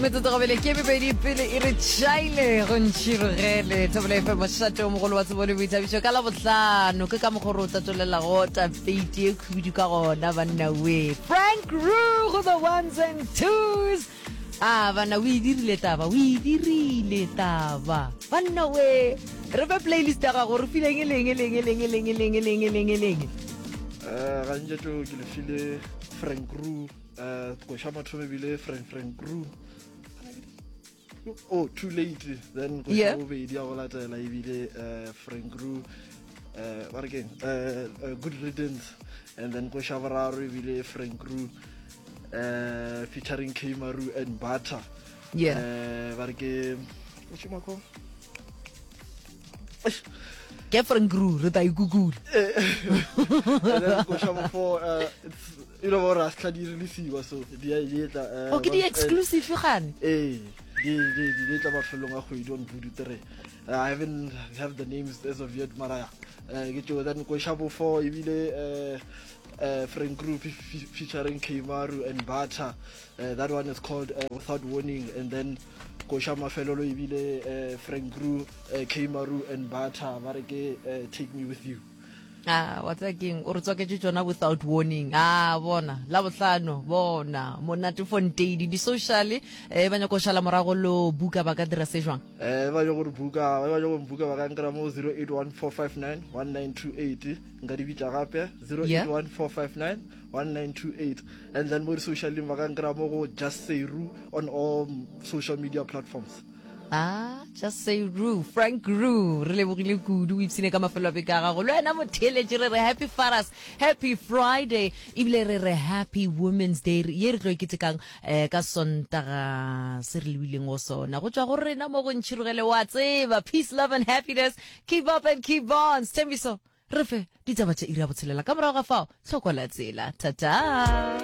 metsotso gabele ke bebedi pele e re tšhaile go ntšhirogele thobela efe mošate o mogolo wa tsebo le boithabišo ka la bohlano ke ka mogoro o tatolelago tapeiti e khudu ka gona banna we Frank Roo go the ones and twos banna o e dirile taba banna we re fa playlist ya gago re fileng gantšetšo ke le file Frank Roo koša mathomo ebile Frank Roo too late then koša bobedi ya go latela ebile Frank Roo what again good riddance and then koša boraro ebile Frank Roo featuring Keimaru and Butter ba re ke oshimako ke Frank Roo re ta ikukula and then koša before it's you know what as tla di releasiwa so di tla okay di exclusive gane di tla mafelong a kgwedi on Voodoo 3 I haven't have the names as of yet mara ke tšo then koša before ebile Frank Roo featuring Keimaru and Butter that one is called Without Warning and then koša mafelelo ebile Frank Roo Keimaru and Butter ba re ke Take Me With You what's again o re tswaketse tsona Without Warning bona la bohlano bona monate fonteidi di social ba nya ko shala morago lo buka ba ka dira se jwang ba yo go buka ba ka nkra mo 0814591928 nka di bitsa gape 0814591928 and then mo social ba ka nkra mo go Just Say Roo on all social media platforms Just Say Roo Frank Roo re lebogile kudu o ipsine ka mafelo a beka gago le wena motheletše re happy Fathers happy Friday ebile re happy Women's Day ye re tlo iketekang ka Sontaga se re lebileng go sona go tswa go rena mo go ntšhirogele wa tseba peace love and happiness keep up and keep on Stembiso re fe ditaba tša ira botshelela ka morago ga fao tlhokola tsela tata